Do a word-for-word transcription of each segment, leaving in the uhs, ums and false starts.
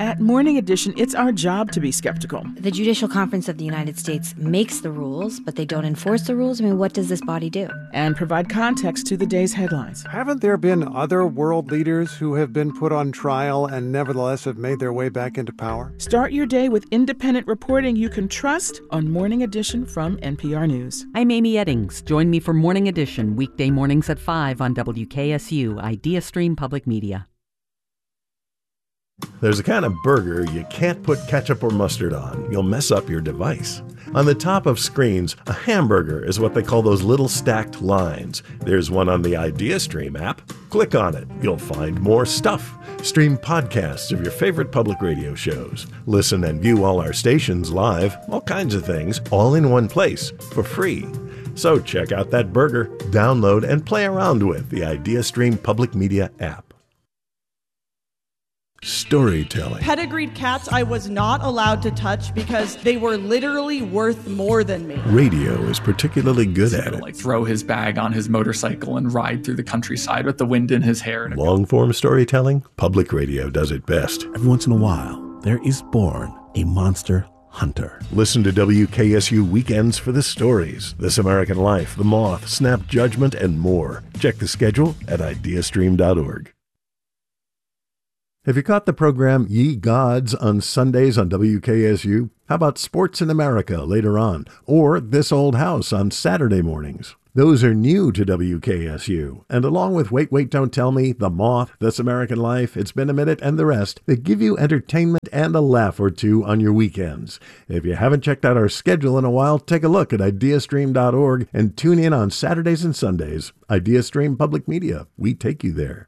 At Morning Edition, it's our job to be skeptical. The Judicial Conference of the United States makes the rules, but they don't enforce the rules. I mean, what does this body do? And provide context to the day's headlines. Haven't there been other world leaders who have been put on trial and nevertheless have made their way back into power? Start your day with independent reporting you can trust on Morning Edition from N P R News. I'm Amy Eddings. Join me for Morning Edition, weekday mornings at five on W K S U, IdeaStream Public Media. There's a kind of burger you can't put ketchup or mustard on. You'll mess up your device. On the top of screens, a hamburger is what they call those little stacked lines. There's one on the IdeaStream app. Click on it. You'll find more stuff. Stream podcasts of your favorite public radio shows. Listen and view all our stations live. All kinds of things, all in one place, for free. So check out that burger, download, and play around with the IdeaStream Public Media app. Storytelling. Pedigreed cats I was not allowed to touch because they were literally worth more than me. Radio is particularly good at to, it. Like throw his bag on his motorcycle and ride through the countryside with the wind in his hair. Long-form storytelling, public radio does it best. Every once in a while, there is born a monster hunter. Listen to W K S U Weekends for the stories. This American Life, The Moth, Snap Judgment, and more. Check the schedule at ideastream dot org. Have you caught the program Ye Gods on Sundays on W K S U? How about Sports in America later on? Or This Old House on Saturday mornings? Those are new to W K S U. And along with Wait, Wait, Don't Tell Me, The Moth, This American Life, It's Been a Minute, and the rest, they give you entertainment and a laugh or two on your weekends. If you haven't checked out our schedule in a while, take a look at ideastream dot org and tune in on Saturdays and Sundays. IdeaStream Public Media. We take you there.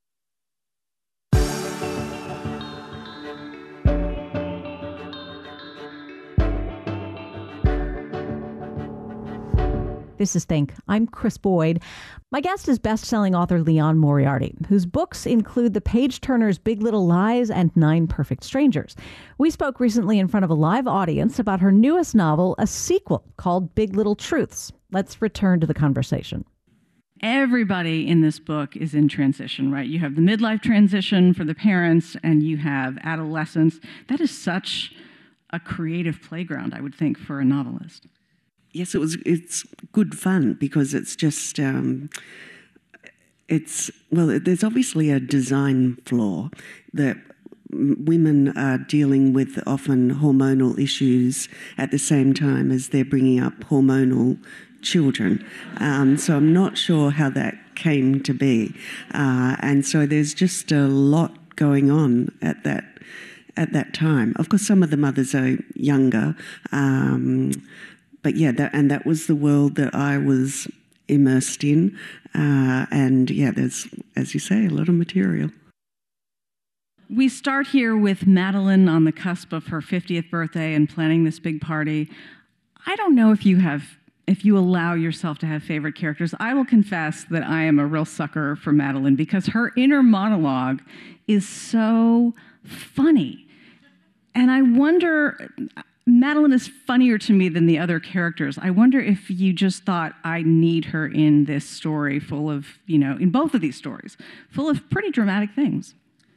This is Think. I'm Chris Boyd. My guest is best-selling author Liane Moriarty, whose books include The Page-Turners' Big Little Lies and Nine Perfect Strangers. We spoke recently in front of a live audience about her newest novel, a sequel called Big Little Truths. Let's return to the conversation. Everybody in this book is in transition, right? You have the midlife transition for the parents, and you have adolescence. That is such a creative playground, I would think, for a novelist. Yes, it was. It's good fun because it's just, um, it's, well, there's obviously a design flaw that women are dealing with often hormonal issues at the same time as they're bringing up hormonal children. Um, so I'm not sure how that came to be. Uh, and so there's just a lot going on at that at that time. Of course, some of the mothers are younger, um, But yeah, that, and that was the world that I was immersed in. Uh, and yeah, there's, as you say, a lot of material. We start here with Madeline on the cusp of her fiftieth birthday and planning this big party. I don't know if you have, if you allow yourself to have favorite characters. I will confess that I am a real sucker for Madeline because her inner monologue is so funny. And I wonder... Madeline is funnier to me than the other characters. I wonder if you just thought, I need her in this story full of, you know, in both of these stories, full of pretty dramatic things.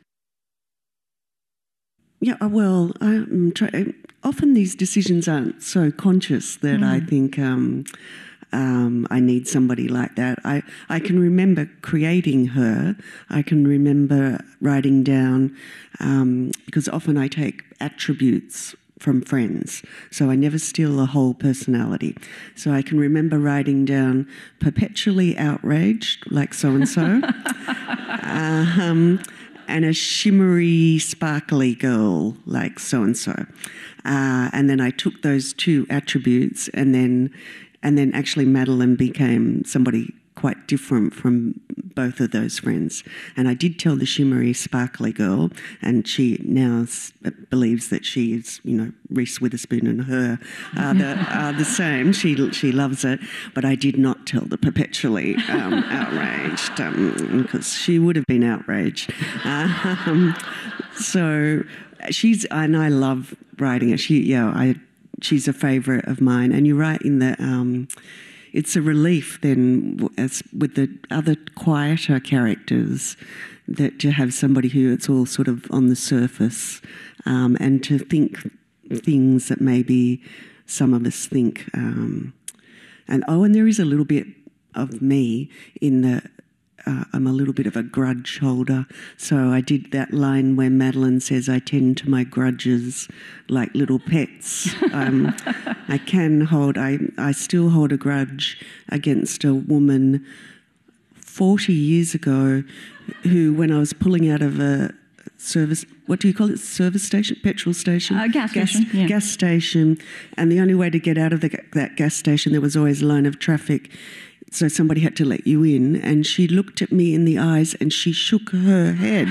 Yeah, well, I'm try- often these decisions aren't so conscious that mm. I think um, um, I need somebody like that. I, I can remember creating her. I can remember writing down, um, because often I take attributes from friends, so I never steal a whole personality. So I can remember writing down perpetually outraged, like so-and-so, um, and a shimmery, sparkly girl, like so-and-so. Uh, and then I took those two attributes, and then, and then actually Madeline became somebody quite different from both of those friends. And I did tell the shimmery, sparkly girl, and she now s- believes that she is, you know, Reese Witherspoon and her are the, are the same. She she loves it. But I did not tell the perpetually um, outraged, um, because she would have been outraged. Um, so she's, and I love writing it. She, yeah, I, she's a favourite of mine. And you're right in that... Um, It's a relief then, as with the other quieter characters, that to have somebody who it's all sort of on the surface, um, and to think things that maybe some of us think. Um, and oh, and there is a little bit of me in the. Uh, I'm a little bit of a grudge holder. So I did that line where Madeline says, I tend to my grudges like little pets. Um, I can hold, I, I still hold a grudge against a woman forty years ago who, when I was pulling out of a service, what do you call it, service station, petrol station? Uh, gas, gas station, yeah. Gas station. And the only way to get out of the, that gas station, there was always a line of traffic. So somebody had to let you in, and she looked at me in the eyes and she shook her head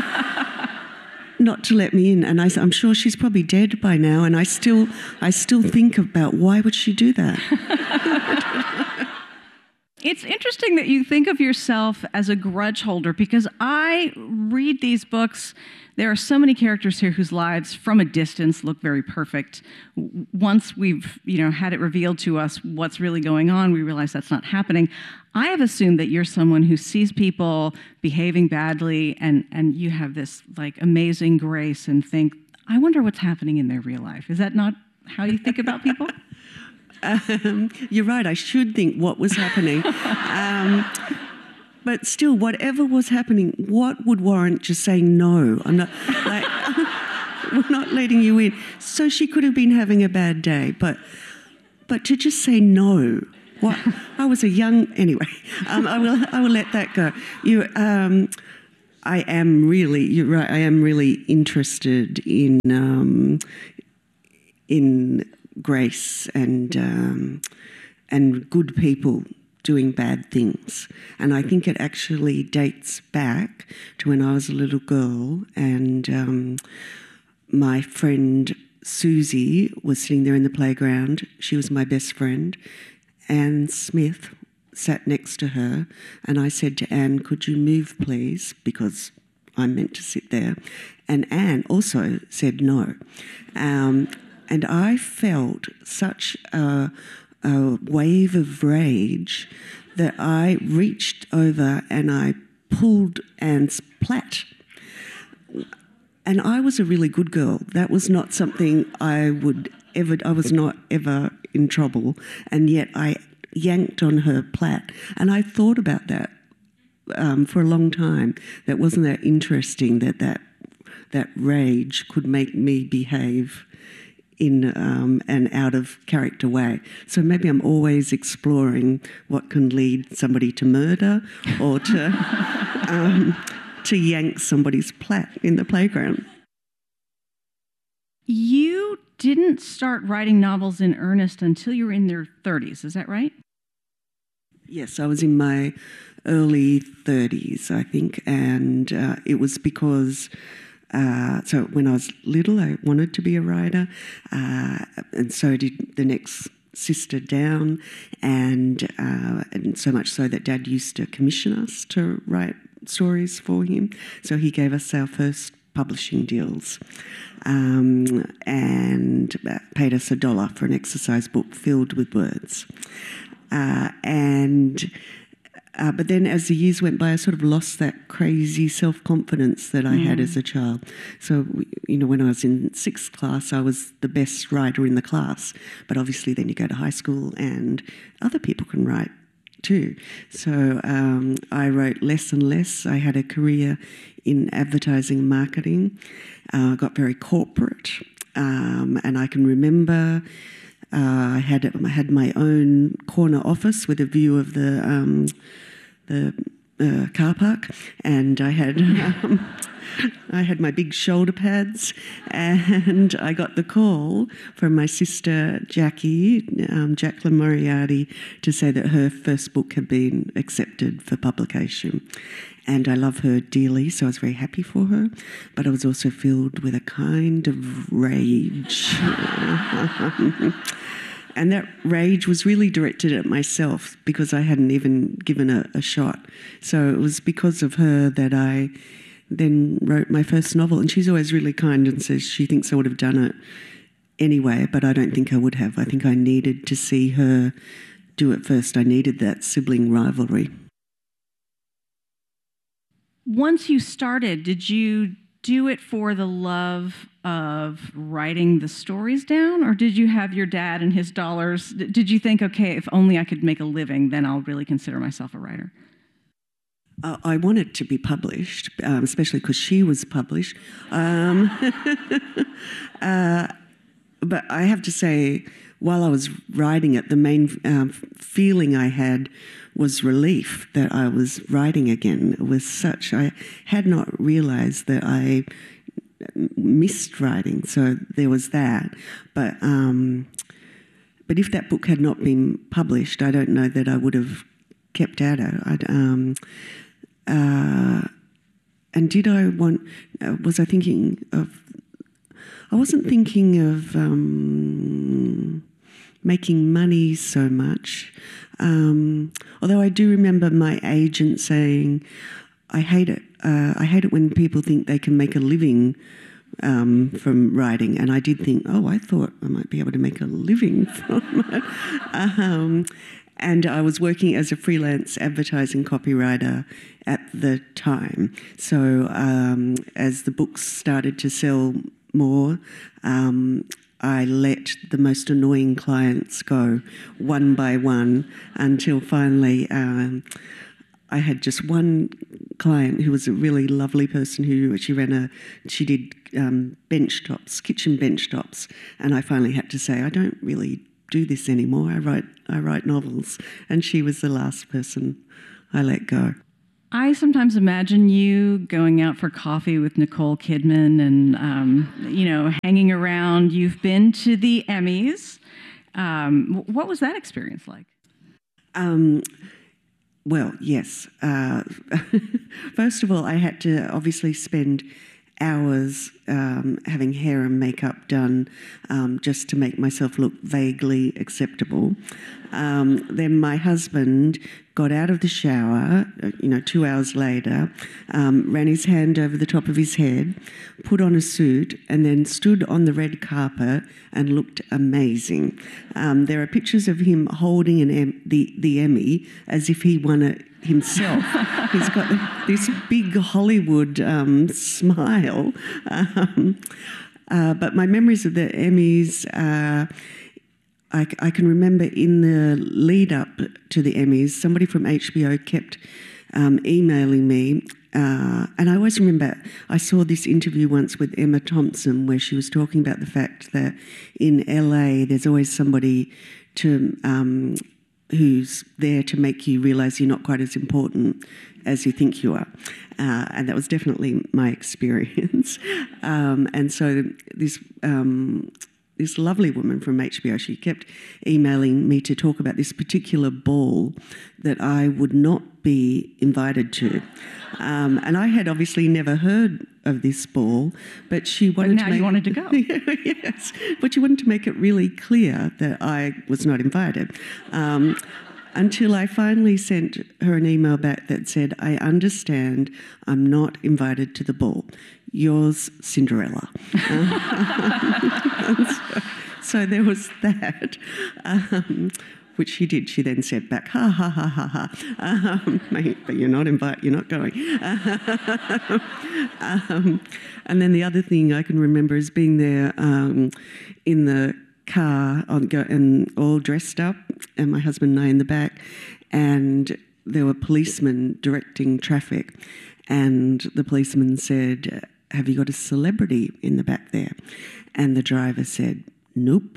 not to let me in. And I, I'm sure she's probably dead by now, and I still, I still think about why would she do that? It's interesting that you think of yourself as a grudge holder, because I read these books. There are so many characters here whose lives from a distance look very perfect. Once we've, you know, had it revealed to us what's really going on, we realize that's not happening. I have assumed that you're someone who sees people behaving badly, and, and you have this like amazing grace and think, I wonder what's happening in their real life. Is that not how you think about people? Um, you're right, I should think what was happening. Um, but still, whatever was happening, what would warrant just saying no? I'm not, like, we're not letting you in. So she could have been having a bad day, but but to just say no. What? I was a young, anyway, um, I will I will let that go. You, um, I am really, you're right, I am really interested in um, in grace and um, and good people doing bad things. And I think it actually dates back to when I was a little girl, and um, my friend Susie was sitting there in the playground. She was my best friend. Anne Smith sat next to her, and I said to Anne, could you move please, because I'm meant to sit there. And Anne also said no. Um, And I felt such a, a wave of rage that I reached over and I pulled Anne's plait. And I was a really good girl. That was not something I would ever, I was not ever in trouble. And yet I yanked on her plait. And I thought about that um, for a long time. That wasn't that interesting, that that, that rage could make me behave in um, an out-of-character way. So maybe I'm always exploring what can lead somebody to murder or to um, to yank somebody's plait in the playground. You didn't start writing novels in earnest until you were in your thirties, is that right? Yes, I was in my early thirties, I think, and uh, it was because... Uh, so when I was little, I wanted to be a writer, uh, and so did the next sister down, and uh, and so much so that Dad used to commission us to write stories for him. So he gave us our first publishing deals, um, and paid us a dollar for an exercise book filled with words, uh, and. Uh, but then as the years went by, I sort of lost that crazy self-confidence that I mm. had as a child. So, you know, when I was in sixth class, I was the best writer in the class. But obviously then you go to high school and other people can write too. So um, I wrote less and less. I had a career in advertising and marketing. I uh, got very corporate. Um, and I can remember... Uh, I had I had my own corner office with a view of the um, the uh, car park, and I had um, I had my big shoulder pads, and I got the call from my sister Jackie, um, Jacqueline Moriarty, to say that her first book had been accepted for publication. And I love her dearly, so I was very happy for her. But I was also filled with a kind of rage. And that rage was really directed at myself because I hadn't even given a, a shot. So it was because of her that I then wrote my first novel. And she's always really kind and says she thinks I would have done it anyway, but I don't think I would have. I think I needed to see her do it first. I needed that sibling rivalry. once you started, did you do it for the love of writing the stories down, or did you have your dad and his dollars? Did you think, okay, if only I could make a living, then I'll really consider myself a writer? Uh, I wanted to be published, um, especially because she was published. Um, uh, but I have to say, while I was writing it, the main um, feeling I had was relief that I was writing again. It was such, I had not realised that I missed writing, so there was that. But um, but if that book had not been published, I don't know that I would have kept at it. I'd, um, uh, and did I want, uh, was I thinking of, I wasn't thinking of um, making money so much. Um, although I do remember my agent saying, I hate it. Uh, I hate it when people think they can make a living um, from writing. And I did think, oh, I thought I might be able to make a living from it. Um, and I was working as a freelance advertising copywriter at the time. So um, as the books started to sell more, um, I let the most annoying clients go one by one until finally um, I had just one client who was a really lovely person who she ran a, she did um, bench tops, kitchen bench tops, and I finally had to say, I don't really do this anymore. I write, I write novels, and she was the last person I let go. I sometimes imagine you going out for coffee with Nicole Kidman and, um, you know, hanging around. You've been to the Emmys. Um, what was that experience like? Um, well, yes. Uh, first of all, I had to obviously spend hours um, having hair and makeup done um, just to make myself look vaguely acceptable. Um, then my husband got out of the shower, you know, two hours later, um, ran his hand over the top of his head, put on a suit, and then stood on the red carpet and looked amazing. Um, there are pictures of him holding an em- the, the Emmy as if he won it himself. He's got this big Hollywood um, smile. Um, uh, but my memories of the Emmys, uh, I, I can remember in the lead up to the Emmys, somebody from H B O kept um, emailing me. Uh, and I always remember I saw this interview once with Emma Thompson where she was talking about the fact that in L A there's always somebody to um, who's there to make you realise you're not quite as important as you think you are. Uh, and that was definitely my experience. um, and so this... Um, This lovely woman from H B O, she kept emailing me to talk about this particular ball that I would not be invited to. Um, and I had obviously never heard of this ball, but she wanted but now to make... you wanted to go. Yes, but she wanted to make it really clear that I was not invited. Um, until I finally sent her an email back that said, I understand I'm not invited to the ball. Yours, Cinderella. um, so, so there was that, um, which she did. She then said back, ha, ha, ha, ha, ha. Um, mate, but you're not invited, you're not going. um, and then the other thing I can remember is being there um, in the car on go, and all dressed up, and my husband and I in the back, and there were policemen directing traffic, and the policeman said, have you got a celebrity in the back there? And the driver said, nope.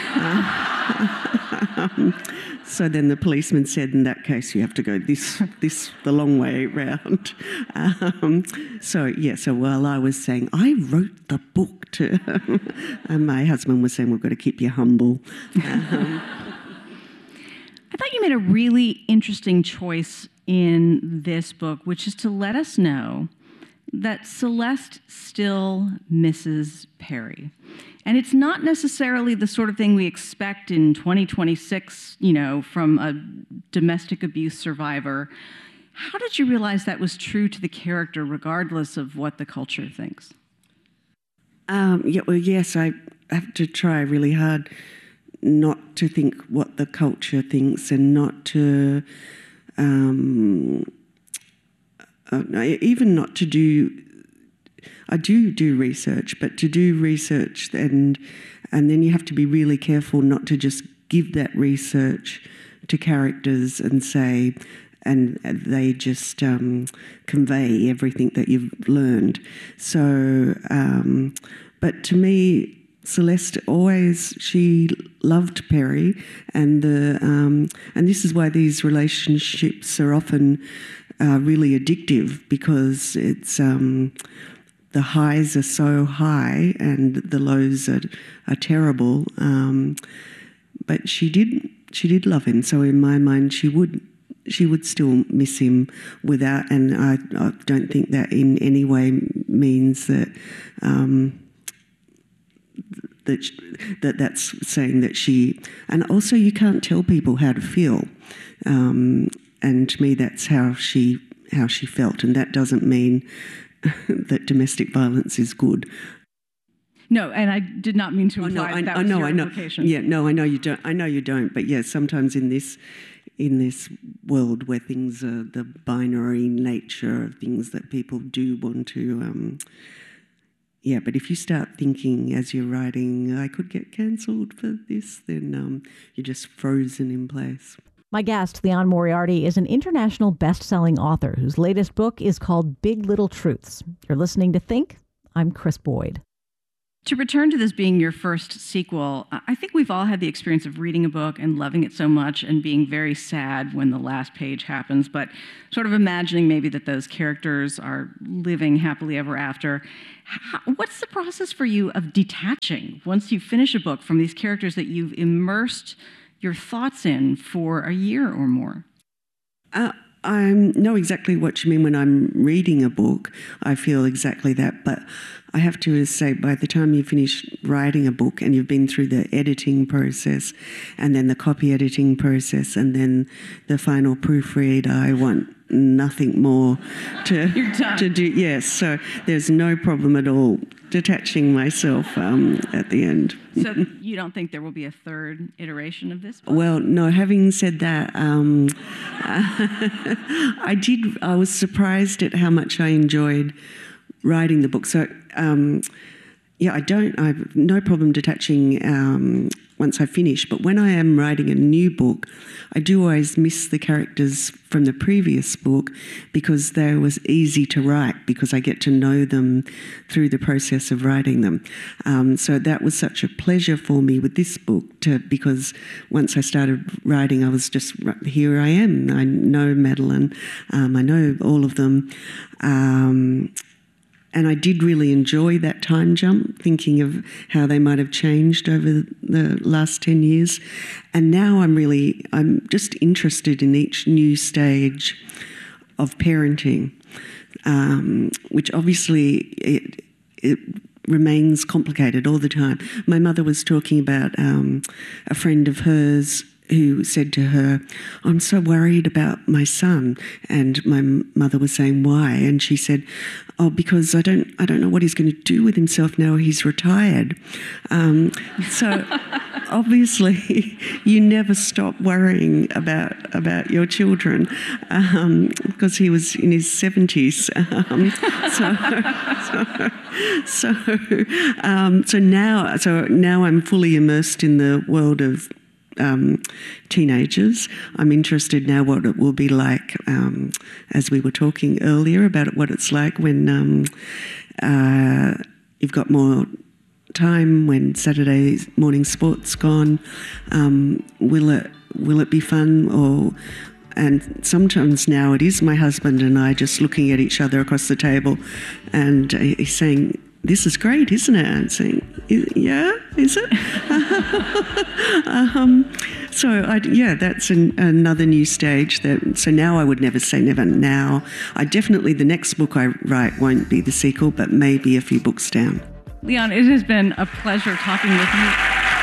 um, so then the policeman said, in that case, you have to go this, this the long way round. Um, so, yeah, so while I was saying, I wrote the book to, and my husband was saying, we've got to keep you humble. Um, I thought you made a really interesting choice in this book, which is to let us know that Celeste still misses Perry. And it's not necessarily the sort of thing we expect in twenty twenty-six, you know, from a domestic abuse survivor. How did you realize that was true to the character, regardless of what the culture thinks? Um, yeah, well, yes, I have to try really hard not to think what the culture thinks and not to... Um, uh, even not to do, I do do research, but to do research and and then you have to be really careful not to just give that research to characters and say, and they just um, convey everything that you've learned. So, um, but to me, Celeste always, she loved Perry, and the um, and this is why these relationships are often uh, really addictive, because it's um, the highs are so high and the lows are are terrible. Um, but she did she did love him, so in my mind, she would. She would still miss him without, and I, I don't think that in any way means that um, that that that's saying that she. And also, you can't tell people how to feel, um, and to me, that's how she how she felt, and that doesn't mean that domestic violence is good. No, and I did not mean to imply oh, no, I, that I was know, your I know. implication. Yeah, no, I know you don't. I know you don't. But yeah, sometimes in this. in this world where things are the binary nature of things that people do want to, um, yeah, but if you start thinking as you're writing, I could get cancelled for this, then um, you're just frozen in place. My guest, Liane Moriarty, is an international best-selling author whose latest book is called Big Little Truths. You're listening to Think. I'm Chris Boyd. To return to this being your first sequel, I think we've all had the experience of reading a book and loving it so much and being very sad when the last page happens, but sort of imagining maybe that those characters are living happily ever after. How, what's the process for you of detaching once you finish a book from these characters that you've immersed your thoughts in for a year or more? Uh, I know exactly what you mean when I'm reading a book. I feel exactly that, but I have to say, by the time you finish writing a book and you've been through the editing process and then the copy editing process and then the final proofread, I want nothing more to, to do. Yes, so there's no problem at all detaching myself um, at the end. So you don't think there will be a third iteration of this book? Well, no, having said that, um, I did, I was surprised at how much I enjoyed writing the book. So, um, yeah, I don't, I have no problem detaching um, once I finish, but when I am writing a new book, I do always miss the characters from the previous book because they was easy to write because I get to know them through the process of writing them. Um, so that was such a pleasure for me with this book to, because once I started writing, I was just, here I am. I know Madeleine, um, I know all of them. Um, And I did really enjoy that time jump, thinking of how they might have changed over the last ten years. And now I'm really, I'm just interested in each new stage of parenting, um, which obviously it, it remains complicated all the time. My mother was talking about um, a friend of hers who said to her, I'm so worried about my son. And my mother was saying, why? And she said, oh, because I don't I don't know what he's going to do with himself now he's retired. Um, so obviously you never stop worrying about about your children um, because he was in his seventies. Um, so so so, um, so now so now I'm fully immersed in the world of Um, teenagers. I'm interested now what it will be like, um, as we were talking earlier about what it's like when um, uh, you've got more time, when Saturday morning sport's gone. Um, will it will it be fun? Or and sometimes now it is my husband and I just looking at each other across the table, and he's saying, this is great, isn't it? And saying, yeah, is it? um, so, I, yeah, that's an, another new stage. That So now I would never say never now. I definitely, the next book I write won't be the sequel, but maybe a few books down. Liane, it has been a pleasure talking with you.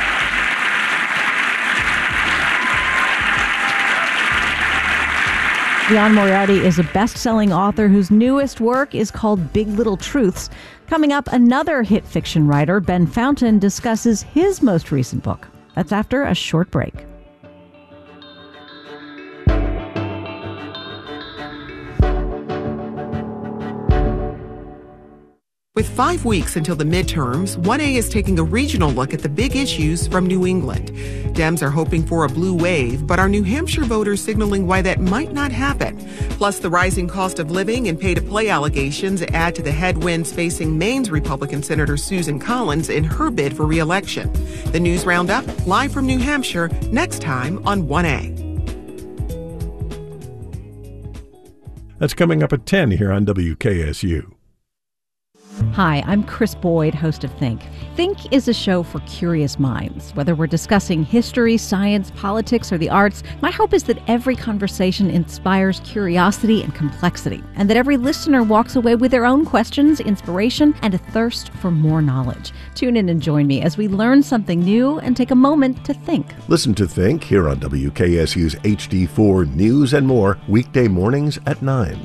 Liane Moriarty is a best-selling author whose newest work is called Big Little Truths. Coming up, another hit fiction writer, Ben Fountain, discusses his most recent book. That's after a short break. With five weeks until the midterms, one A is taking a regional look at the big issues from New England. Dems are hoping for a blue wave, but are New Hampshire voters signaling why that might not happen? Plus, the rising cost of living and pay-to-play allegations add to the headwinds facing Maine's Republican Senator Susan Collins in her bid for re-election. The News Roundup, live from New Hampshire, next time on one A. That's coming up at ten here on W K S U. Hi, I'm Chris Boyd, host of Think. Think is a show for curious minds. Whether we're discussing history, science, politics, or the arts, my hope is that every conversation inspires curiosity and complexity, and that every listener walks away with their own questions, inspiration, and a thirst for more knowledge. Tune in and join me as we learn something new and take a moment to think. Listen to Think here on W K S U's H D four News and More, weekday mornings at nine.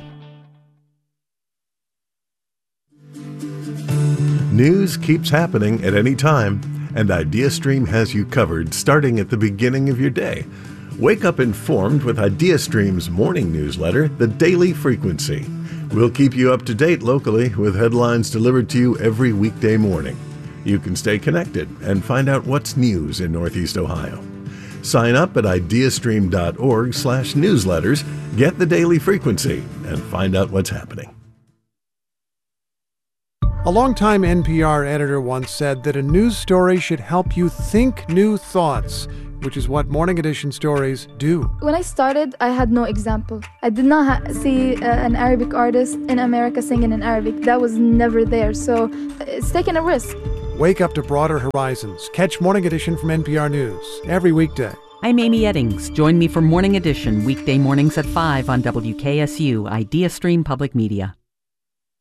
News keeps happening at any time, and IdeaStream has you covered starting at the beginning of your day. Wake up informed with IdeaStream's morning newsletter, The Daily Frequency. We'll keep you up to date locally with headlines delivered to you every weekday morning. You can stay connected and find out what's news in Northeast Ohio. Sign up at ideastream.org slash newsletters, get The Daily Frequency, and find out what's happening. A longtime N P R editor once said that a news story should help you think new thoughts, which is what Morning Edition stories do. When I started, I had no example. I did not ha- see uh, an Arabic artist in America singing in Arabic. That was never there, so it's taking a risk. Wake up to broader horizons. Catch Morning Edition from N P R News every weekday. I'm Amy Eddings. Join me for Morning Edition, weekday mornings at five on W K S U, IdeaStream Public Media.